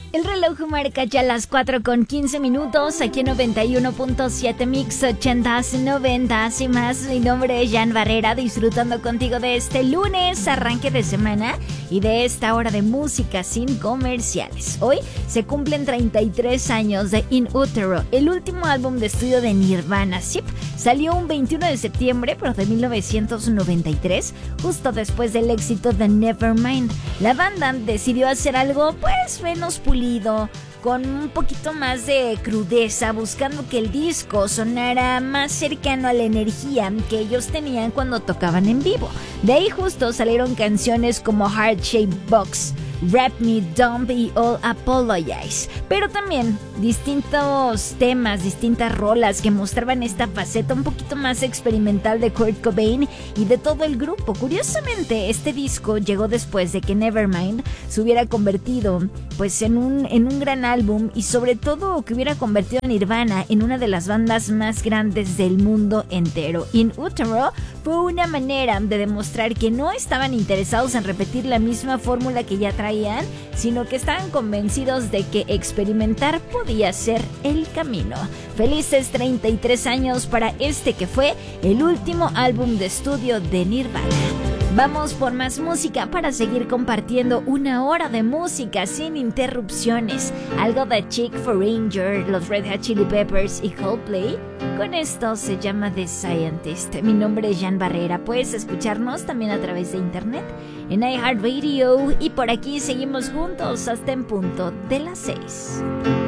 El reloj marca ya las 4:15 aquí en 91.7 Mix 80s, 90s y más. Mi nombre es Jan Barrera, disfrutando contigo de este lunes, arranque de semana y de esta hora de música sin comerciales. Hoy se cumplen 33 años de In Utero, el último álbum de estudio de Nirvana. Sí, salió un 21 de septiembre, pero de 1993, justo después del éxito de Nevermind. La banda decidió hacer algo pues menos pulido, con un poquito más de crudeza, buscando que el disco sonara más cercano a la energía que ellos tenían cuando tocaban en vivo. De ahí justo salieron canciones como Heart Shaped Box, Wrap Me, Dump y All Apologize, pero también distintos temas, distintas rolas que mostraban esta faceta un poquito más experimental de Kurt Cobain y de todo el grupo. Curiosamente, este disco llegó después de que Nevermind se hubiera convertido pues en un gran álbum, y sobre todo que hubiera convertido a Nirvana en una de las bandas más grandes del mundo entero. In Utero fue una manera de demostrar que no estaban interesados en repetir la misma fórmula que ya traían, sino que estaban convencidos de que experimentar podía ser el camino. Felices 33 años para este que fue el último álbum de estudio de Nirvana. Vamos por más música para seguir compartiendo una hora de música sin interrupciones. Algo de Chick Foreigner, los Red Hot Chili Peppers y Coldplay. Con esto se llama The Scientist. Mi nombre es Jan Barrera. Puedes escucharnos también a través de internet en iHeartRadio, y por aquí seguimos juntos hasta en punto de las 6.